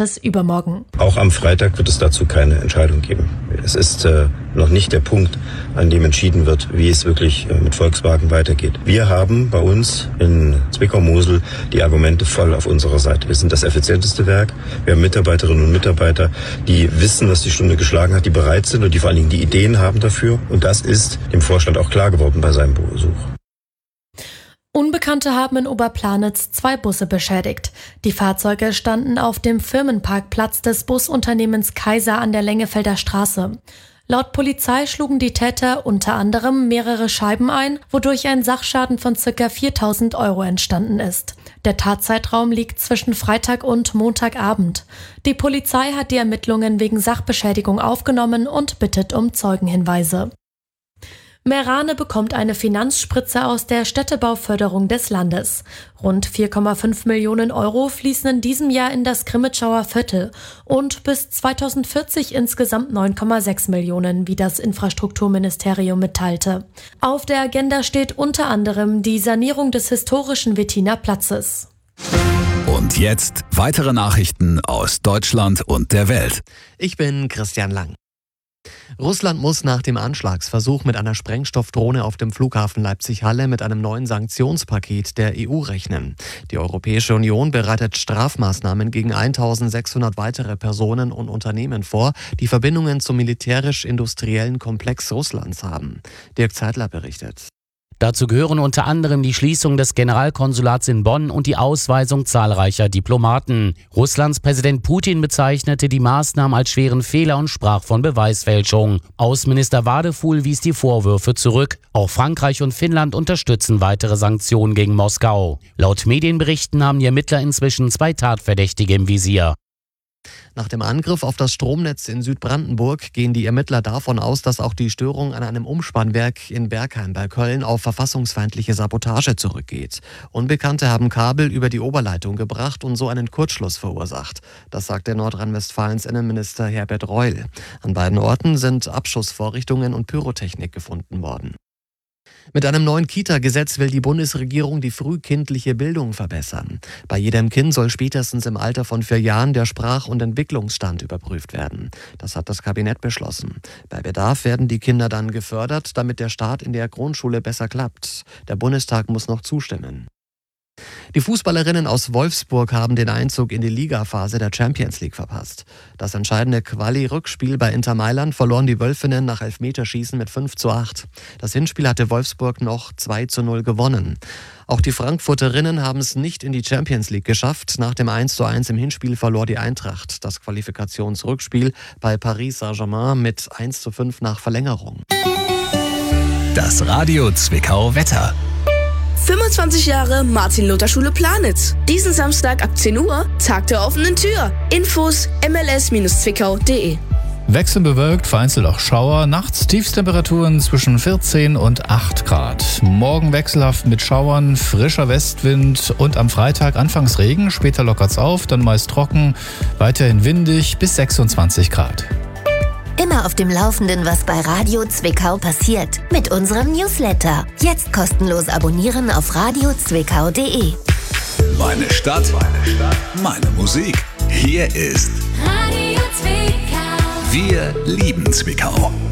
Rates übermorgen. Auch am Freitag wird es dazu keine Entscheidung geben. Es ist noch nicht der Punkt, an dem entschieden wird, wie es wirklich mit Volkswagen weitergeht. Wir haben bei uns in Zwickau-Mosel die Argumente voll auf unserer Seite. Wir sind das effizienteste Werk. Wir haben Mitarbeiterinnen und Mitarbeiter, die wissen, was die Stunde geschlagen hat, die bereit sind und die vor allen Dingen die Ideen haben dafür. Und das ist dem Vorstand auch klar geworden bei seinem Besuch. Unbekannte haben in Oberplanitz 2 Busse beschädigt. Die Fahrzeuge standen auf dem Firmenparkplatz des Busunternehmens Kaiser an der Lengefelder Straße. Laut Polizei schlugen die Täter unter anderem mehrere Scheiben ein, wodurch ein Sachschaden von ca. 4.000 € entstanden ist. Der Tatzeitraum liegt zwischen Freitag und Montagabend. Die Polizei hat die Ermittlungen wegen Sachbeschädigung aufgenommen und bittet um Zeugenhinweise. Meerane bekommt eine Finanzspritze aus der Städtebauförderung des Landes. Rund 4,5 Millionen € fließen in diesem Jahr in das Grimmitschauer Viertel und bis 2040 insgesamt 9,6 Millionen, wie das Infrastrukturministerium mitteilte. Auf der Agenda steht unter anderem die Sanierung des historischen Wettiner Platzes. Und jetzt weitere Nachrichten aus Deutschland und der Welt. Ich bin Christian Lang. Russland muss nach dem Anschlagsversuch mit einer Sprengstoffdrohne auf dem Flughafen Leipzig-Halle mit einem neuen Sanktionspaket der EU rechnen. Die Europäische Union bereitet Strafmaßnahmen gegen 1.600 weitere Personen und Unternehmen vor, die Verbindungen zum militärisch-industriellen Komplex Russlands haben. Dirk Zeitler berichtet. Dazu gehören unter anderem die Schließung des Generalkonsulats in Bonn und die Ausweisung zahlreicher Diplomaten. Russlands Präsident Putin bezeichnete die Maßnahmen als schweren Fehler und sprach von Beweisfälschung. Außenminister Wadefuhl wies die Vorwürfe zurück. Auch Frankreich und Finnland unterstützen weitere Sanktionen gegen Moskau. Laut Medienberichten haben die Ermittler inzwischen 2 Tatverdächtige im Visier. Nach dem Angriff auf das Stromnetz in Südbrandenburg gehen die Ermittler davon aus, dass auch die Störung an einem Umspannwerk in Bergheim bei Köln auf verfassungsfeindliche Sabotage zurückgeht. Unbekannte haben Kabel über die Oberleitung gebracht und so einen Kurzschluss verursacht. Das sagte Nordrhein-Westfalens Innenminister Herbert Reul. An beiden Orten sind Abschussvorrichtungen und Pyrotechnik gefunden worden. Mit einem neuen Kita-Gesetz will die Bundesregierung die frühkindliche Bildung verbessern. Bei jedem Kind soll spätestens im Alter von 4 Jahren der Sprach- und Entwicklungsstand überprüft werden. Das hat das Kabinett beschlossen. Bei Bedarf werden die Kinder dann gefördert, damit der Start in der Grundschule besser klappt. Der Bundestag muss noch zustimmen. Die Fußballerinnen aus Wolfsburg haben den Einzug in die Ligaphase der Champions League verpasst. Das entscheidende Quali-Rückspiel bei Inter Mailand verloren die Wölfinnen nach Elfmeterschießen mit 5:8. Das Hinspiel hatte Wolfsburg noch 2:0 gewonnen. Auch die Frankfurterinnen haben es nicht in die Champions League geschafft. Nach dem 1:1 im Hinspiel verlor die Eintracht das Qualifikationsrückspiel bei Paris Saint-Germain mit 1:5 nach Verlängerung. Das Radio Zwickau Wetter. 25 Jahre Martin-Luther-Schule Planitz. Diesen Samstag ab 10 Uhr, Tag der offenen Tür. Infos mls-zwickau.de. Wechselnd bewölkt, vereinzelt auch Schauer. Nachts Tiefstemperaturen zwischen 14 und 8 Grad. Morgen wechselhaft mit Schauern, frischer Westwind und am Freitag anfangs Regen. Später lockert's auf, dann meist trocken, weiterhin windig bis 26 Grad. Immer auf dem Laufenden, was bei Radio Zwickau passiert. Mit unserem Newsletter. Jetzt kostenlos abonnieren auf radiozwickau.de. Meine Stadt, meine Musik. Hier ist Radio Zwickau. Wir lieben Zwickau.